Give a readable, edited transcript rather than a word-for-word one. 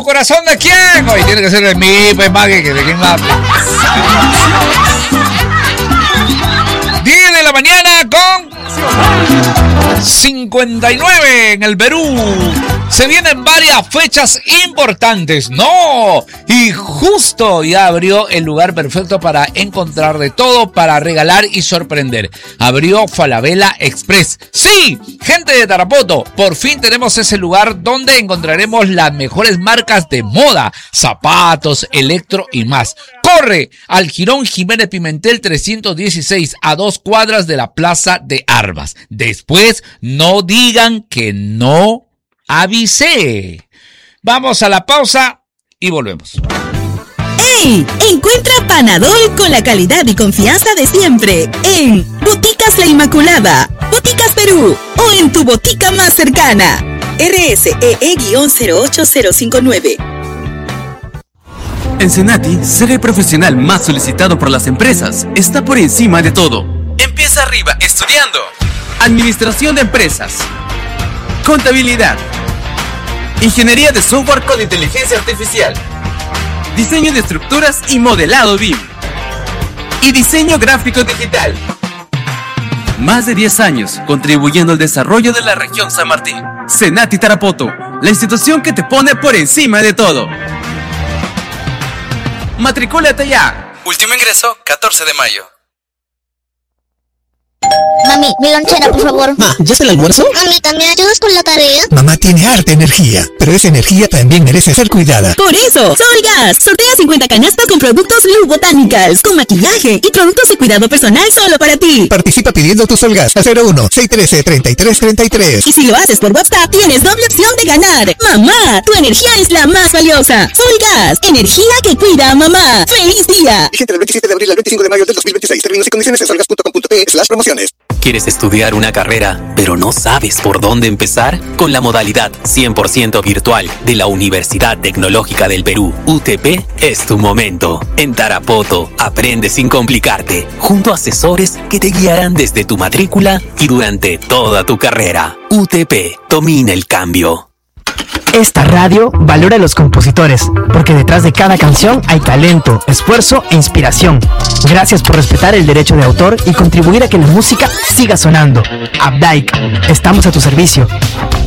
corazón de quién? Hoy tiene que ser de mí, pues, Maggie, que de quién más. 10 de la mañana con 59 en el Perú. Se vienen varias fechas importantes, ¡no! Y justo ya abrió el lugar perfecto para encontrar de todo, para regalar y sorprender. Abrió Falabella Express. ¡Sí! Gente de Tarapoto, por fin tenemos ese lugar donde encontraremos las mejores marcas de moda, zapatos, electro y más. Corre al Jirón Jiménez Pimentel 316 a 2 cuadras de la Plaza de Armas. Después no digan que no avisé. Vamos a la pausa y volvemos. ¡Ey! Encuentra Panadol con la calidad y confianza de siempre en Boticas La Inmaculada, Boticas Perú o en tu botica más cercana. RSEE-08059. En Senati, ser el profesional más solicitado por las empresas está por encima de todo. Empieza arriba estudiando Administración de Empresas, Contabilidad, Ingeniería de Software con Inteligencia Artificial, Diseño de Estructuras y Modelado BIM y Diseño Gráfico Digital. Más de 10 años contribuyendo al desarrollo de la región San Martín. Senati Tarapoto, la institución que te pone por encima de todo. Matricúlate ya. Último ingreso, 14 de mayo. Mami, mi lonchera, por favor. ¿Ya es el almuerzo? Mamita, ¿me ayudas con la tarea? Mamá tiene harta energía, pero esa energía también merece ser cuidada. Por eso, Solgas sortea 50 canastas con productos Lu Botanicals, con maquillaje y productos de cuidado personal solo para ti. Participa pidiendo tu Solgas al 01-613-3333. Y si lo haces por WhatsApp, tienes doble opción de ganar. Mamá, tu energía es la más valiosa. Solgas, energía que cuida a mamá. ¡Feliz día! Vigente del 27 de abril al 25 de mayo del 2026. Términos y condiciones en solgas.com.pe/promociones. ¿Quieres estudiar una carrera, pero no sabes por dónde empezar? Con la modalidad 100% virtual de la Universidad Tecnológica del Perú, UTP, es tu momento. En Tarapoto, aprende sin complicarte, junto a asesores que te guiarán desde tu matrícula y durante toda tu carrera. UTP, domina el cambio. Esta radio valora a los compositores, porque detrás de cada canción hay talento, esfuerzo e inspiración. Gracias por respetar el derecho de autor y contribuir a que la música siga sonando. Updike, estamos a tu servicio.